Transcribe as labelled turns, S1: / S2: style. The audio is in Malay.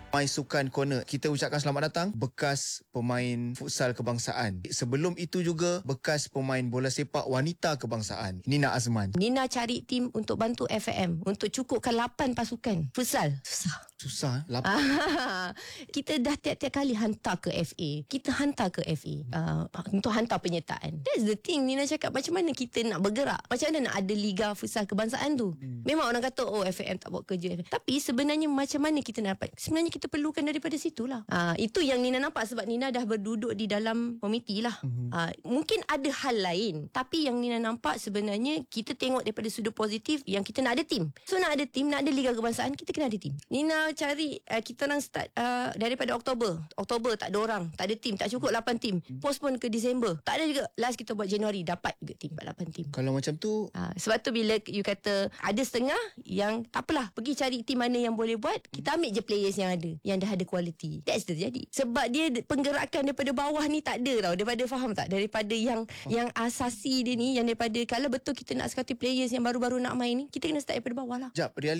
S1: My Sukan Corner. Kita ucapkan selamat datang bekas pemain futsal kebangsaan. Sebelum itu juga bekas pemain bola sepak wanita kebangsaan, Nina Azman.
S2: Nina cari tim untuk bantu FAM untuk cukupkan 8 pasukan futsal.
S1: Susah.
S2: Kita dah tiap-tiap kali hantar ke FA. Kita hantar ke FA untuk hantar penyertaan. That's the thing. Nina cakap, macam mana kita nak bergerak? Macam mana nak ada liga futsal kebangsaan tu? Memang orang kata FAM tak buat kerja. Tapi sebenarnya macam mana kita nak dapat? Sebenarnya kita perlukan daripada situlah. Itu yang Nina nampak, sebab Nina dah berduduk di dalam komiti lah. Mungkin ada hal lain, tapi yang Nina nampak sebenarnya kita tengok daripada sudut positif yang kita nak ada tim. So nak ada tim, nak ada liga kebangsaan, kita kena ada tim. Nina cari, kita orang start daripada Oktober tak ada orang, tak ada tim, tak cukup 8 tim, postpone ke Disember, tak ada juga. Last kita buat Januari, dapat juga tim 8 tim.
S1: Kalau macam tu,
S2: sebab tu bila you kata ada setengah yang tak apalah, pergi cari tim mana yang boleh buat, kita ambil je players yang ada, yang dah ada quality. That's terjadi. Sebab dia penggerakan daripada bawah ni tak ada tau, daripada, faham tak, daripada yang asasi dia ni, yang daripada kalau betul kita nak sekati players yang baru-baru nak main ni, kita kena start daripada bawah lah.
S1: Jap,